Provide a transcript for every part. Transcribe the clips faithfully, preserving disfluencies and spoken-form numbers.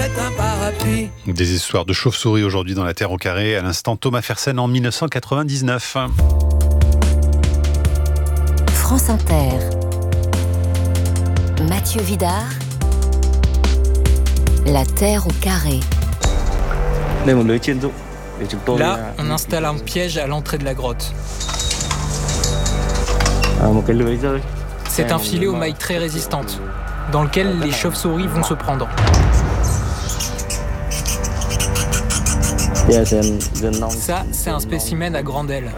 mettre un parapluie. Des histoires de chauves-souris aujourd'hui dans La Terre au carré. À l'instant, Thomas Fersen en dix-neuf cent quatre-vingt-dix-neuf. France Inter. Mathieu Vidard. La Terre au carré. Là, on installe un piège à l'entrée de la grotte. C'est un filet aux mailles très résistantes, dans lequel les chauves-souris vont se prendre. Ça, c'est un spécimen à grande aile.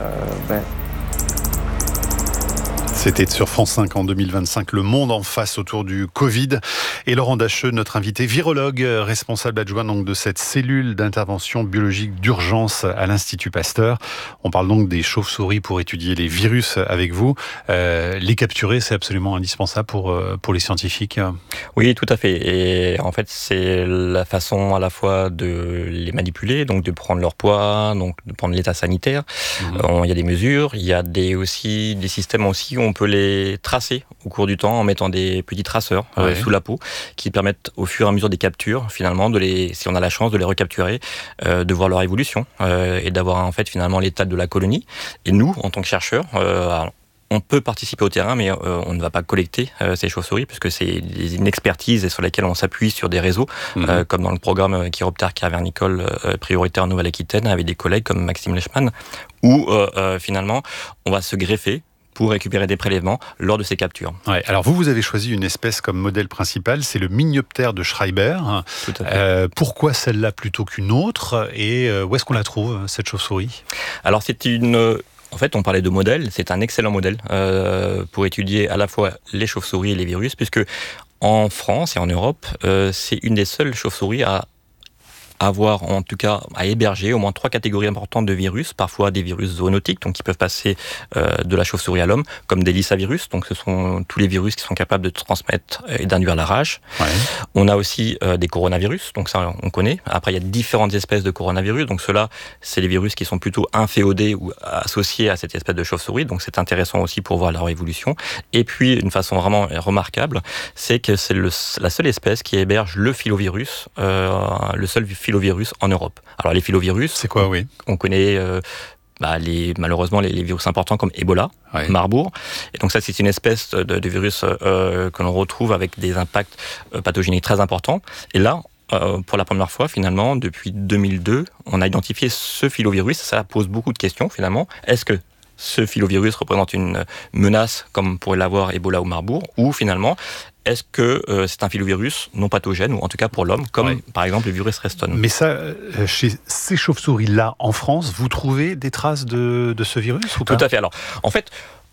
C'était sur France cinq en deux mille vingt-cinq, Le Monde en face autour du Covid. Et Laurent Dacheux, notre invité virologue, responsable adjoint donc de cette cellule d'intervention biologique d'urgence à l'Institut Pasteur. On parle donc des chauves-souris pour étudier les virus avec vous. Euh, les capturer, c'est absolument indispensable pour, pour les scientifiques. Oui, tout à fait. Et en fait, c'est la façon à la fois de les manipuler, donc de prendre leur poids, donc de prendre l'état sanitaire. Mmh. Euh, il y a des mesures, il y a des, aussi, des systèmes aussi où on peut les tracer au cours du temps en mettant des petits traceurs ouais. euh, sous la peau qui permettent au fur et à mesure des captures, finalement, de les, si on a la chance de les recapturer, euh, de voir leur évolution euh, et d'avoir en fait finalement l'état de la colonie. Et nous, en tant que chercheurs, euh, alors, on peut participer au terrain, mais euh, on ne va pas collecter euh, ces chauves-souris, puisque c'est une expertise sur laquelle on s'appuie sur des réseaux, mmh. euh, comme dans le programme Chiroptère cavernicole euh, prioritaire en Nouvelle-Aquitaine, avec des collègues comme Maxime Lechman, où euh, euh, finalement, on va se greffer pour récupérer des prélèvements lors de ces captures. Ouais, alors vous, vous avez choisi une espèce comme modèle principal, c'est le Minioptère de Schreiber. Tout à fait. Euh, pourquoi celle-là plutôt qu'une autre ? Et euh, où est-ce qu'on la trouve, cette chauve-souris ? Alors c'est une... En fait, on parlait de modèle, c'est un excellent modèle euh, pour étudier à la fois les chauves-souris et les virus, puisque en France et en Europe, euh, c'est une des seules chauves-souris à avoir, en tout cas, à héberger au moins trois catégories importantes de virus, parfois des virus zoonotiques, donc qui peuvent passer euh, de la chauve-souris à l'homme, comme des lissavirus, donc ce sont tous les virus qui sont capables de transmettre et d'induire la rage. Ouais. On a aussi euh, des coronavirus, donc ça on connaît. Après, il y a différentes espèces de coronavirus, donc ceux-là, c'est les virus qui sont plutôt inféodés ou associés à cette espèce de chauve-souris, donc c'est intéressant aussi pour voir leur évolution. Et puis, une façon vraiment remarquable, c'est que c'est le, la seule espèce qui héberge le filovirus, euh, le seul filovirus en Europe. Alors les filovirus, c'est quoi, oui. On connaît euh, bah, les, malheureusement les, les virus importants comme Ebola, ouais. Marburg. Et donc ça, c'est une espèce de, de virus euh, que l'on retrouve avec des impacts euh, pathogéniques très importants. Et là, euh, pour la première fois, finalement, depuis deux mille deux, on a identifié ce filovirus. Ça pose beaucoup de questions, finalement. Est-ce que ce filovirus représente une menace, comme pourrait l'avoir Ebola ou Marburg, ou finalement, est-ce que euh, c'est un filovirus non pathogène, ou en tout cas pour l'homme, comme ouais. par exemple le virus Reston ? Mais ça, euh, chez ces chauves-souris-là, en France, vous trouvez des traces de, de ce virus ou pas ? Tout à fait. Alors, en fait,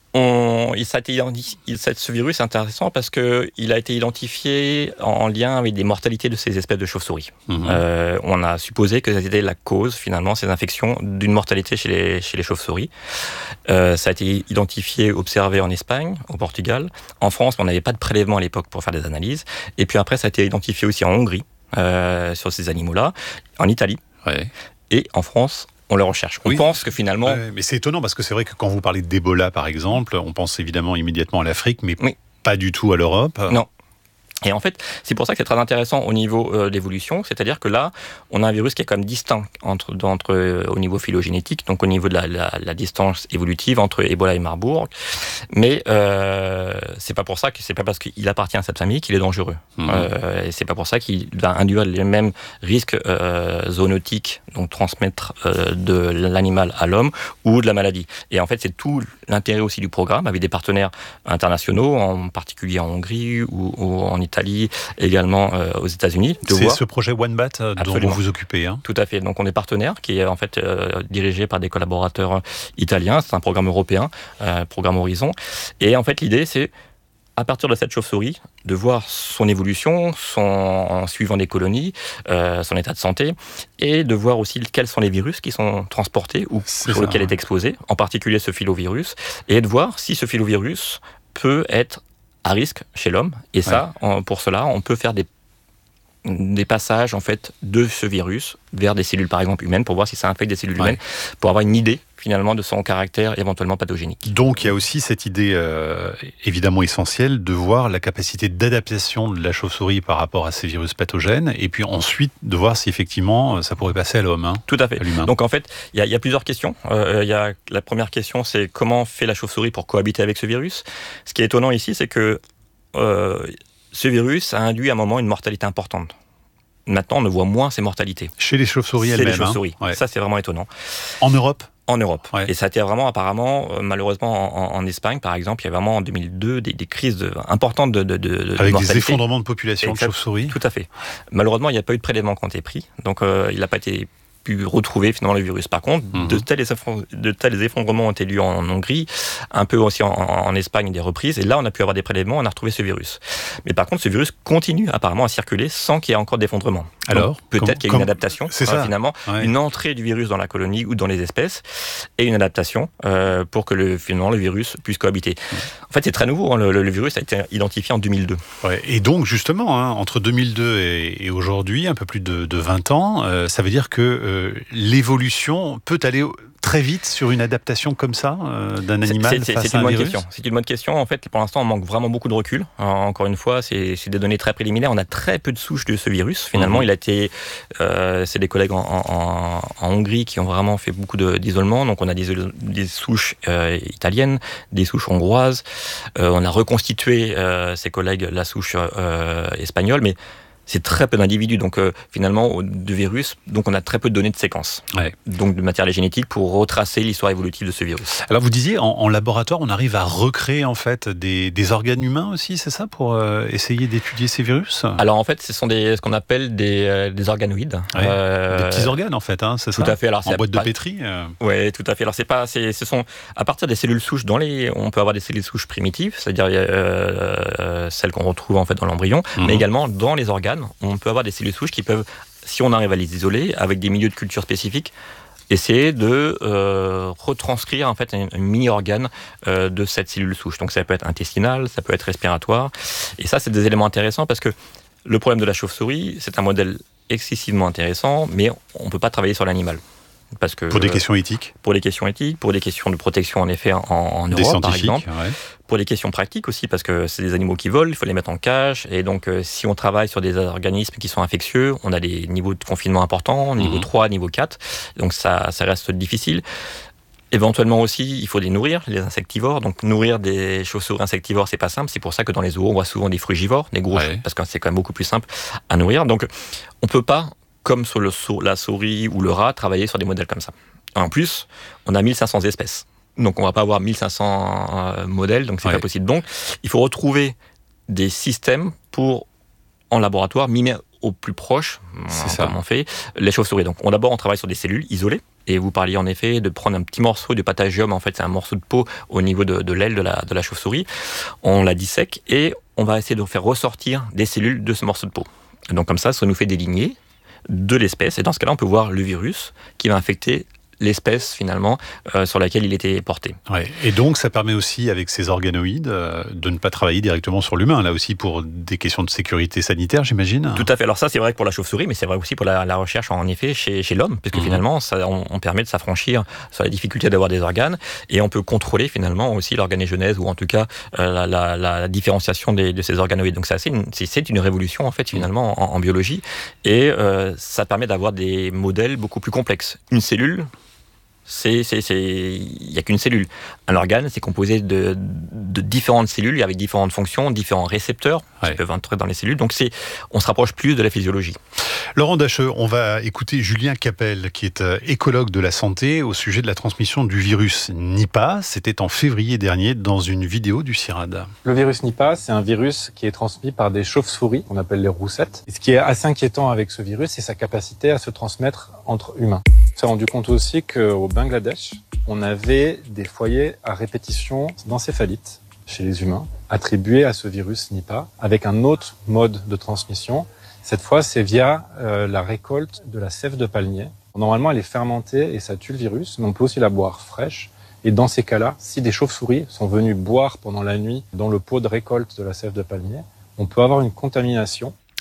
on, il, ça a été, il, ce virus est intéressant parce qu'il a été identifié en lien avec des mortalités de ces espèces de chauves-souris. Mmh. Euh, on a supposé que c'était la cause, finalement, ces infections, d'une mortalité chez les, chez les chauves-souris. Euh, ça a été identifié, observé en Espagne, au Portugal. En France, on n'avait pas de prélèvement à l'époque pour faire des analyses. Et puis après, ça a été identifié aussi en Hongrie, euh, sur ces animaux-là, en Italie, ouais. et en France. On le recherche. On oui. pense que finalement... Ouais, mais c'est étonnant parce que c'est vrai que quand vous parlez d'Ebola, par exemple, on pense évidemment immédiatement à l'Afrique, mais oui. pas du tout à l'Europe. Non. Et en fait, c'est pour ça que c'est très intéressant au niveau euh, d'évolution, c'est-à-dire que là, on a un virus qui est quand même distinct entre, entre, euh, au niveau phylogénétique, donc au niveau de la, la, la distance évolutive entre Ebola et Marburg, mais euh, c'est pas pour ça que c'est pas parce qu'il appartient à cette famille qu'il est dangereux. Mmh. Euh, et c'est pas pour ça qu'il va induire les mêmes risques euh, zoonotiques, donc transmettre euh, de l'animal à l'homme ou de la maladie. Et en fait, c'est tout l'intérêt aussi du programme avec des partenaires internationaux, en particulier en Hongrie ou, ou en Italie, également euh, aux États-Unis. De c'est voir. Ce projet OneBat euh, dont vous vous occupez. Hein. Tout à fait. Donc on est partenaire, qui est en fait euh, dirigé par des collaborateurs italiens. C'est un programme européen, euh, programme Horizon. Et en fait l'idée c'est, à partir de cette chauve-souris, de voir son évolution, son, en suivant des colonies, euh, son état de santé, et de voir aussi quels sont les virus qui sont transportés ou c'est sur lesquels est exposé, en particulier ce filovirus, et de voir si ce filovirus peut être à risque chez l'homme. Et ça, ouais. on, pour cela, on peut faire des des passages en fait de ce virus vers des cellules par exemple humaines pour voir si ça infecte des cellules ouais. humaines, pour avoir une idée finalement de son caractère éventuellement pathogénique. Donc il y a aussi cette idée euh, évidemment essentielle de voir la capacité d'adaptation de la chauve-souris par rapport à ces virus pathogènes et puis ensuite de voir si effectivement ça pourrait passer à l'homme. Hein, Tout à fait. À l'humain. Donc en fait il y, y a plusieurs questions. Euh, y a, la première question c'est comment fait la chauve-souris pour cohabiter avec ce virus. Ce qui est étonnant ici c'est que euh, ce virus a induit à un moment une mortalité importante. Maintenant, on ne voit moins ces mortalités. Chez les chauves-souris elles-mêmes. Chez les chauves-souris. Hein. Ouais. Ça, c'est vraiment étonnant. En Europe ? En Europe. Ouais. Et ça a été vraiment, apparemment, euh, malheureusement, en, en Espagne, par exemple, il y a vraiment en deux mille deux des, des crises de, importantes de, de, de, de Avec mortalité. des effondrements de population Exact. de chauves-souris. Tout à fait. Malheureusement, il n'y a pas eu de prélèvement qui ont été pris. Donc, euh, il n'a pas été pu retrouver finalement le virus. Par contre, mmh. de, tels de tels effondrements ont été lieux en Hongrie, un peu aussi en, en Espagne, des reprises, et là on a pu avoir des prélèvements, on a retrouvé ce virus. Mais par contre, ce virus continue apparemment à circuler sans qu'il y ait encore d'effondrement. Alors, donc, peut-être qu'il y a une adaptation, c'est euh, ça. finalement, ouais. une entrée du virus dans la colonie ou dans les espèces, et une adaptation euh, pour que le, finalement le virus puisse cohabiter. Mmh. En fait, c'est très nouveau, hein, le, le virus a été identifié en deux mille deux. Ouais, et donc justement, hein, entre deux mille deux et, et aujourd'hui, un peu plus de, de vingt ans, euh, ça veut dire que euh, l'évolution L'évolution peut aller très vite sur une adaptation comme ça euh, d'un animal c'est, c'est, face c'est à un une bonne virus. question. C'est une bonne question. En fait, pour l'instant, on manque vraiment beaucoup de recul. Encore une fois, c'est, c'est des données très préliminaires. On a très peu de souches de ce virus. Finalement, mmh. il a été, euh, c'est des collègues en, en, en Hongrie qui ont vraiment fait beaucoup de, d'isolement. Donc, on a des, des souches euh, italiennes, des souches hongroises. Euh, on a reconstitué euh, ces collègues la souche euh, espagnole, mais c'est très peu d'individus, donc euh, finalement, de virus, donc on a très peu de données de séquences, ouais. donc de matériel génétique pour retracer l'histoire évolutive de ce virus. Alors vous disiez, en, en laboratoire, on arrive à recréer en fait des, des organes humains aussi, c'est ça, pour euh, essayer d'étudier ces virus ? Alors en fait, ce sont des, ce qu'on appelle des, euh, des organoïdes. Ouais, euh, des petits organes en fait, hein, c'est tout ça ? Tout à fait. Alors, en c'est boîte pas... de pétri euh... Oui, tout à fait. Alors c'est pas, c'est, ce sont à partir des cellules souches dans les, on peut avoir des cellules souches primitives, c'est-à-dire euh, euh, celles qu'on retrouve en fait dans l'embryon, mmh. mais également dans les organes, on peut avoir des cellules souches qui peuvent, si on arrive à les isoler, avec des milieux de culture spécifiques, essayer de euh, retranscrire en fait un, un mini-organe euh, de cette cellule souche. Donc ça peut être intestinal, ça peut être respiratoire. Et ça, c'est des éléments intéressants parce que le problème de la chauve-souris, c'est un modèle excessivement intéressant, mais on ne peut pas travailler sur l'animal. Parce que, pour des questions éthiques Pour les questions éthiques, pour des questions de protection en effet en, en Europe par exemple. Ouais. Pour les questions pratiques aussi, parce que c'est des animaux qui volent, il faut les mettre en cage. Et donc euh, si on travaille sur des organismes qui sont infectieux, on a des niveaux de confinement importants, niveau mmh. trois, niveau quatre. Donc ça, ça reste difficile. Éventuellement aussi, il faut les nourrir, les insectivores. Donc nourrir des chauves-souris insectivores, c'est pas simple. C'est pour ça que dans les zoos, on voit souvent des frugivores, des gros, ouais. parce que c'est quand même beaucoup plus simple à nourrir. Donc on peut pas, comme sur le, la souris ou le rat, travailler sur des modèles comme ça. En plus, on a mille cinq cents espèces. Donc on va pas avoir mille cinq cents euh, modèles, donc c'est ouais. pas possible. Donc il faut retrouver des systèmes pour, en laboratoire, mimer au plus proche, c'est comme ça. On fait, les chauves-souris. Donc on, d'abord, on travaille sur des cellules isolées. Et vous parliez en effet de prendre un petit morceau de patagium, en fait c'est un morceau de peau au niveau de, de l'aile de la, de la chauve-souris. On la dissèque et on va essayer de faire ressortir des cellules de ce morceau de peau. Donc comme ça, ça nous fait des lignées de l'espèce. Et dans ce cas-là, on peut voir le virus qui va infecter l'espèce finalement euh, sur laquelle il était porté. Ouais. Et donc ça permet aussi avec ces organoïdes euh, de ne pas travailler directement sur l'humain, là aussi pour des questions de sécurité sanitaire, j'imagine. Tout à fait. Alors ça c'est vrai que pour la chauve-souris, mais c'est vrai aussi pour la, la recherche en effet chez, chez l'homme, parce que mmh. finalement ça, on, on permet de s'affranchir sur la difficulté d'avoir des organes et on peut contrôler finalement aussi l'organogénèse ou en tout cas euh, la, la, la différenciation des, de ces organoïdes. Donc c'est, assez une, c'est, c'est une révolution en fait finalement en, en biologie et euh, ça permet d'avoir des modèles beaucoup plus complexes. Une cellule, c'est, c'est, c'est, il n'y a qu'une cellule. Un organe, c'est composé de, de différentes cellules avec différentes fonctions, différents récepteurs ouais. qui peuvent entrer dans les cellules. Donc, c'est, on se rapproche plus de la physiologie. Laurent Dacheux, on va écouter Julien Capel, qui est écologue de la santé, au sujet de la transmission du virus Nipah. C'était en février dernier dans une vidéo du CIRAD. Le virus Nipah, c'est un virus qui est transmis par des chauves-souris, qu'on appelle les roussettes. Et ce qui est assez inquiétant avec ce virus, c'est sa capacité à se transmettre entre humains. On s'est rendu compte aussi qu'au Bangladesh, on avait des foyers à répétition d'encéphalite chez les humains, attribués à ce virus Nipah, avec un autre mode de transmission. Cette fois, c'est via euh, la récolte de la sève de palmier. Normalement, elle est fermentée et ça tue le virus, mais on peut aussi la boire fraîche. Et dans ces cas-là, si des chauves-souris sont venues boire pendant la nuit dans le pot de récolte de la sève de palmier, on peut avoir une contamination.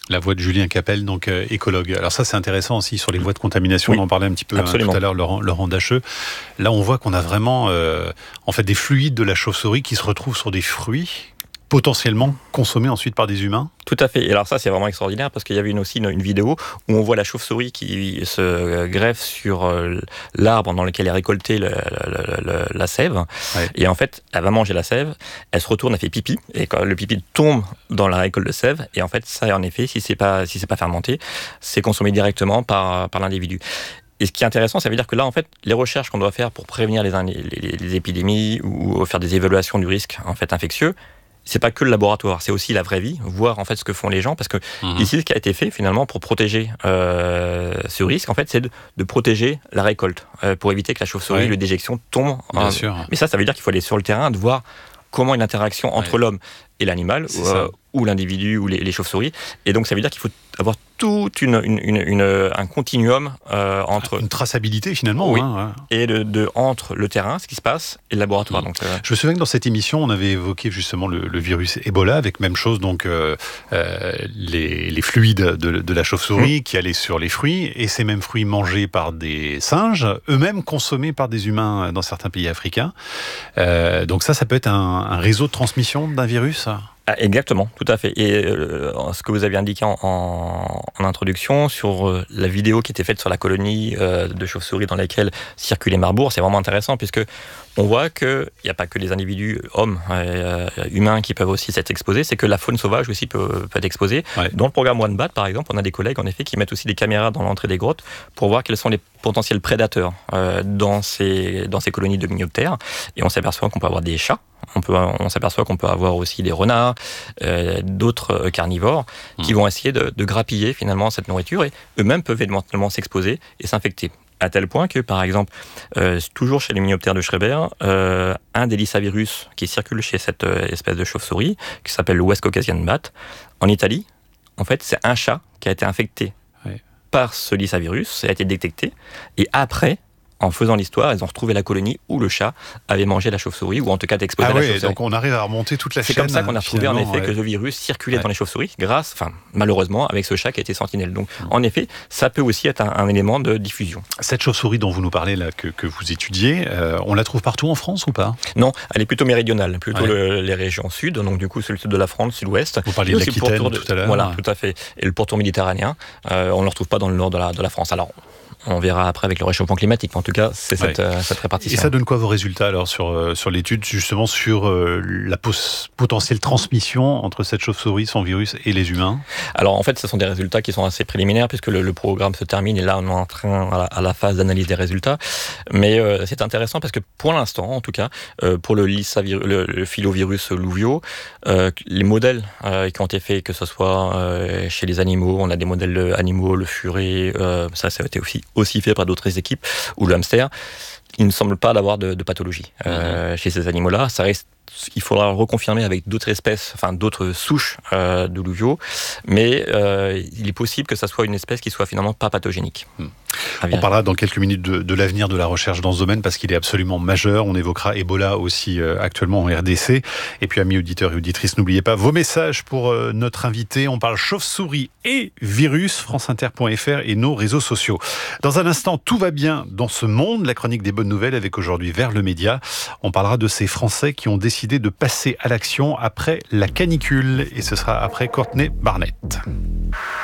La voix de Julien Capel, donc euh, écologue. Alors ça, c'est intéressant aussi sur les voies de contamination. Oui, on en parlait un petit peu hein, tout à l'heure, Laurent, Laurent Dacheux. Là, on voit qu'on a vraiment euh, en fait des fluides de la chauve-souris qui se retrouvent sur des fruits potentiellement consommés ensuite par des humains. Tout à fait. Et alors ça, c'est vraiment extraordinaire parce qu'il y avait une, aussi une, une vidéo où on voit la chauve-souris qui se greffe sur euh, l'arbre dans lequel est récoltée le, le, le, la sève. Ouais. Et en fait, elle va manger la sève, elle se retourne, elle fait pipi, et quand le pipi tombe dans la récolte de sève, et en fait, ça, en effet, si c'est pas, si c'est pas fermenté, c'est consommé directement par, par l'individu. Et ce qui est intéressant, ça veut dire que là, en fait, les recherches qu'on doit faire pour prévenir les, les, les épidémies ou faire des évaluations du risque en fait infectieux, c'est pas que le laboratoire, c'est aussi la vraie vie, voir en fait ce que font les gens, parce que mmh. ici, ce qui a été fait finalement pour protéger euh, ce risque, en fait, c'est de, de protéger la récolte, euh, pour éviter que la chauve-souris, ouais. le déjection tombe. Bien euh, sûr. Mais ça, ça veut dire qu'il faut aller sur le terrain, de voir comment une interaction entre ouais. l'homme et l'animal, euh, ou l'individu, ou les, les chauves-souris. Et donc, ça veut dire qu'il faut avoir tout une, une, une, une, un continuum euh, entre... Une traçabilité, finalement. Oui, hein, ouais. et de, de, entre le terrain, ce qui se passe, et le laboratoire. Mmh. Donc, euh... Je me souviens que dans cette émission, on avait évoqué justement le, le virus Ebola, avec même chose, donc euh, euh, les, les fluides de, de la chauve-souris mmh. qui allaient sur les fruits, et ces mêmes fruits mangés par des singes, eux-mêmes consommés par des humains dans certains pays africains. Euh, donc ça, ça peut être un, un réseau de transmission d'un virus ? Exactement, tout à fait. Et euh, ce que vous avez indiqué en, en, en introduction sur euh, la vidéo qui était faite sur la colonie euh, de chauves-souris dans laquelle circulait Marbourg, c'est vraiment intéressant puisque on voit qu'il n'y a pas que les individus hommes, euh, humains qui peuvent aussi s'être exposés, c'est que la faune sauvage aussi peut, peut être exposée. Ouais. Dans le programme One Bat, par exemple, on a des collègues en effet qui mettent aussi des caméras dans l'entrée des grottes pour voir quels sont les potentiels prédateurs euh, dans, ces, dans ces colonies de minioptères. Et on s'aperçoit qu'on peut avoir des chats. On, peut, on s'aperçoit qu'on peut avoir aussi des renards, euh, d'autres carnivores mmh. qui vont essayer de, de grappiller finalement cette nourriture et eux-mêmes peuvent éventuellement s'exposer et s'infecter. À tel point que, par exemple, euh, toujours chez les minioptères de Schreber, euh, un des lissavirus qui circule chez cette euh, espèce de chauve-souris, qui s'appelle le West Caucasian Bat, en Italie, en fait, c'est un chat qui a été infecté oui. par ce lissavirus, ça a été détecté, et après, en faisant l'histoire, ils ont retrouvé la colonie où le chat avait mangé la chauve-souris, ou en tout cas exposé ah la oui, chauve-souris. Donc on arrive à remonter toute la c'est chaîne. C'est comme ça qu'on a retrouvé en effet ouais. que le virus circulait ouais. dans les chauves-souris, grâce, enfin malheureusement, avec ce chat qui a été sentinelle. Donc mmh. en effet, ça peut aussi être un, un élément de diffusion. Cette chauve-souris dont vous nous parlez, là, que, que vous étudiez, euh, on la trouve partout en France ou pas ? Non, elle est plutôt méridionale, plutôt ouais. le, les régions sud, donc du coup c'est le sud de la France, sud-ouest. Vous parliez de l'Aquitaine de, tout à l'heure. Voilà, ouais. tout à fait. Et le pourtour méditerranéen, euh, on ne le retrouve pas dans le nord de la, de la France. Alors, on verra après avec le réchauffement climatique. En tout cas, c'est cette, ouais. euh, cette répartition. Et ça donne quoi vos résultats alors sur, euh, sur l'étude, justement sur euh, la pos- potentielle transmission entre cette chauve-souris, son virus et les humains ? Alors en fait, ce sont des résultats qui sont assez préliminaires puisque le, le programme se termine et là on est en train à la, à la phase d'analyse des résultats. Mais euh, c'est intéressant parce que pour l'instant, en tout cas, euh, pour le, lissavirus, le, le filovirus Louvio, euh, les modèles euh, qui ont été faits, que ce soit euh, chez les animaux, on a des modèles animaux, le furet, euh, ça, ça a été aussi aussi fait par d'autres équipes, ou le hamster, il ne semble pas d'avoir de, de pathologie euh, mmh. chez ces animaux-là. Ça reste, il faudra le reconfirmer avec d'autres espèces, enfin d'autres souches euh, de Louvio, mais euh, il est possible que ça soit une espèce qui soit finalement pas pathogénique. Mmh. On parlera dans quelques minutes de, de l'avenir de la recherche dans ce domaine parce qu'il est absolument majeur. On évoquera Ebola aussi euh, actuellement en R D C. Et puis amis auditeurs et auditrices, n'oubliez pas vos messages pour euh, notre invité. On parle chauve-souris et virus, franceinter point f r et nos réseaux sociaux. Dans un instant, tout va bien dans ce monde. La chronique des bonnes nouvelles avec aujourd'hui Vers le Média. On parlera de ces Français qui ont décidé de passer à l'action après la canicule. Et ce sera après Courtney Barnett.